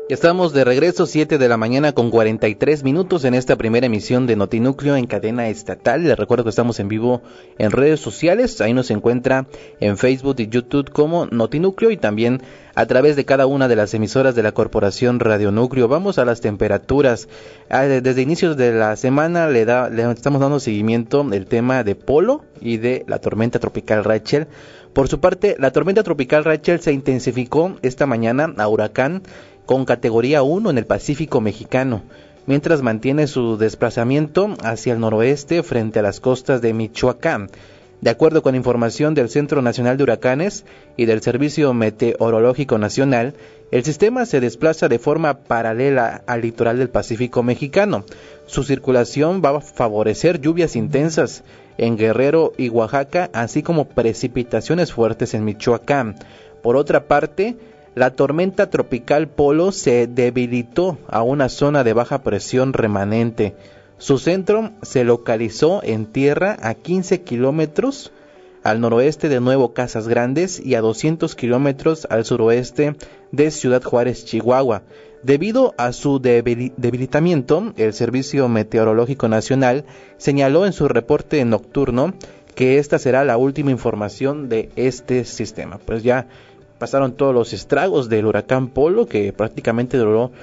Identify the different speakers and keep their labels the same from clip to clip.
Speaker 1: Ya estamos de regreso, 7 de la mañana con 43 minutos en esta primera emisión de Notinúcleo en cadena estatal. Les recuerdo que estamos en vivo en redes sociales, ahí nos encuentra en Facebook y YouTube como Notinúcleo y también a través de cada una de las emisoras de la Corporación Radio Núcleo. Vamos a las temperaturas. Desde inicios de la semana le estamos dando seguimiento del tema de Polo y de la tormenta tropical Rachel. Por su parte, la tormenta tropical Rachel se intensificó esta mañana a huracán con categoría 1 en el Pacífico mexicano, mientras mantiene su desplazamiento hacia el noroeste frente a las costas de Michoacán. De acuerdo con información del Centro Nacional de Huracanes y del Servicio Meteorológico Nacional, el sistema se desplaza de forma paralela al litoral del Pacífico mexicano. Su circulación va a favorecer lluvias intensas en Guerrero y Oaxaca, así como precipitaciones fuertes en Michoacán. Por otra parte, la tormenta tropical Polo se debilitó a una zona de baja presión remanente. Su centro se localizó en tierra a 15 kilómetros al noroeste de Nuevo Casas Grandes y a 200 kilómetros al suroeste de Ciudad Juárez, Chihuahua. Debido a su debilitamiento, el Servicio Meteorológico Nacional señaló en su reporte nocturno que esta será la última información de este sistema. Pues ya pasaron todos los estragos del huracán Polo, que prácticamente duró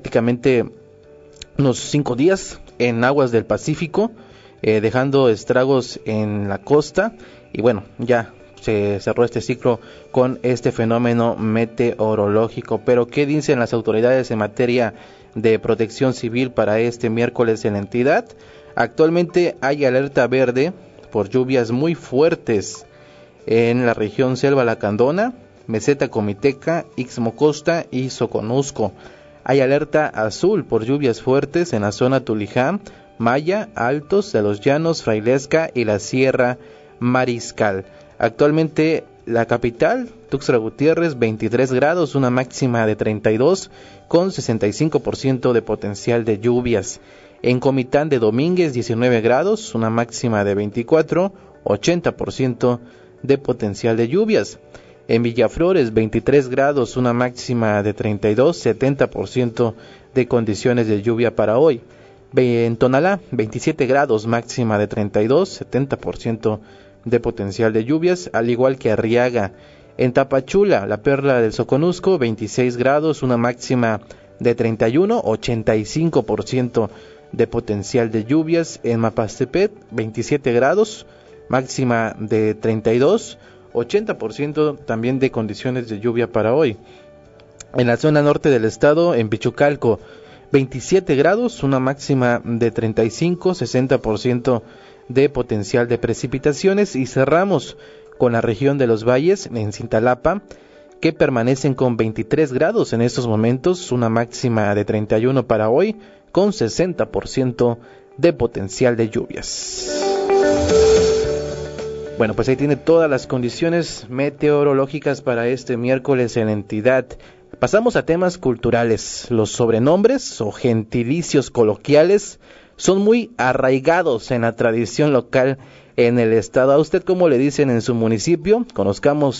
Speaker 1: unos 5 días en aguas del Pacífico, dejando estragos en la costa. Y bueno, ya se cerró este ciclo con este fenómeno meteorológico. Pero ¿qué dicen las autoridades en materia de protección civil para este miércoles en la entidad? Actualmente hay alerta verde por lluvias muy fuertes en la región Selva Lacandona, Meseta Comiteca, Ixmo Costa y Soconusco. Hay alerta azul por lluvias fuertes en la zona Tuliján, Maya, Altos de los Llanos, Frailesca y la Sierra Mariscal. Actualmente la capital, Tuxtla Gutiérrez, 23 grados, una máxima de 32, con 65% de potencial de lluvias. En Comitán de Domínguez, 19 grados, una máxima de 24, 80% de potencial de lluvias. En Villaflores, 23 grados, una máxima de 32, 70% de condiciones de lluvia para hoy. En Tonalá, 27 grados, máxima de 32, 70% de potencial de lluvias, al igual que Arriaga. En Tapachula, la perla del Soconusco, 26 grados, una máxima de 31, 85% de potencial de lluvias. En Mapastepet, 27 grados, máxima de 32, 80% también de condiciones de lluvia para hoy. En la zona norte del estado, en Pichucalco, 27 grados, una máxima de 35, 60% de potencial de precipitaciones. Y cerramos con la región de los valles, en Cintalapa, que permanecen con 23 grados en estos momentos, una máxima de 31 para hoy, con 60% de potencial de lluvias. Bueno, pues ahí tiene todas las condiciones meteorológicas para este miércoles en la entidad. Pasamos a temas culturales. Los sobrenombres o gentilicios coloquiales son muy arraigados en la tradición local en el estado. ¿A usted cómo le dicen en su municipio? Conozcamos